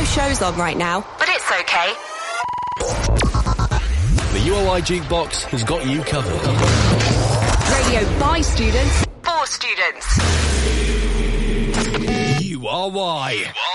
shows on right now, but it's okay. The UOI Jukebox has got you covered. Radio by students, for students. UOI.